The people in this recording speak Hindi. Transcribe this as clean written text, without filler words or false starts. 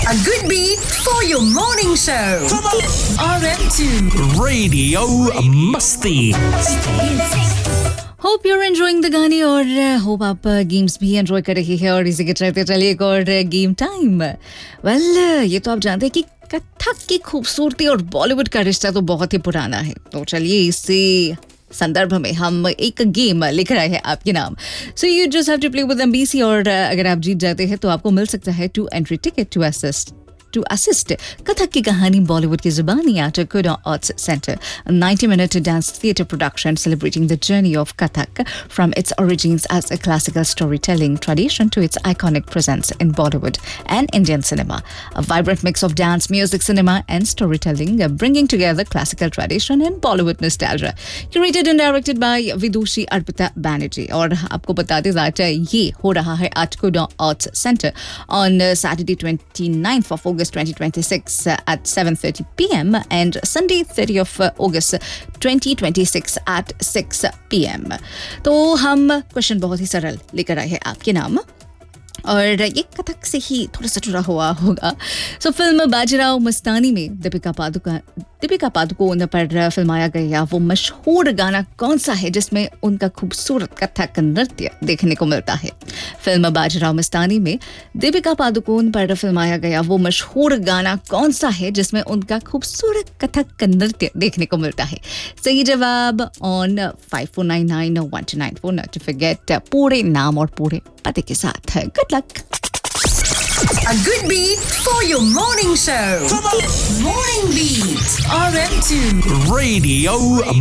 A good beat for your morning show. RM2 Radio Musti. Hope your enjoying the गाने और होप आप गेम्स भी एंजॉय कर रही है और इसी के चलते चलिए एक और गेम टाइम। वेल ये तो आप जानते हैं कि कथक की खूबसूरती और बॉलीवुड का रिश्ता तो बहुत ही पुराना है, तो चलिए इसी संदर्भ में हम एक गेम लिख रहे हैं आपके नाम। So you just have to play with MBC और अगर आप जीत जाते हैं तो आपको मिल सकता है 2 entry ticket to assist Kathak की कहानी बॉलीवुड की जुबानी eight Kuda arts centre, 90-minute dance theatre production celebrating the journey of Kathak from its origins as a classical storytelling tradition to its iconic presence in Bollywood and Indian cinema. A vibrant mix of dance, music, cinema and storytelling, bringing together classical tradition and Bollywood nostalgia. Curated and directed by Vidushi Arpita Banerjee. और आपको बता दें that ये हो रहा है at Kuda Arts Center on Saturday 29th of August 2026 at 7:30 p.m. and Sunday 30th of August 2026 at 6 p.m. तो हम क्वेश्चन बहुत ही सरल लेकर आए हैं आपके नाम और ये कथक से ही थोड़ा सा जुड़ा हुआ होगा। सो फिल्म बाजीराव मस्तानी में दीपिका पादुकोण पर फिल्माया गया वो मशहूर गाना कौन सा है जिसमें उनका खूबसूरत कथक नृत्य देखने को मिलता है? फिल्म बाजीराव मस्तानी में दीपिका पादुकोण पर फिल्माया गया वो मशहूर गाना कौन सा है जिसमें उनका खूबसूरत कथक नृत्य देखने को मिलता है? सही जवाब ऑन 54991294 नॉट टू फॉरगेट पूरे नाम और पूरे पते के साथ। Good luck. A good beat for your morning show. Morning Beat RM2 Radio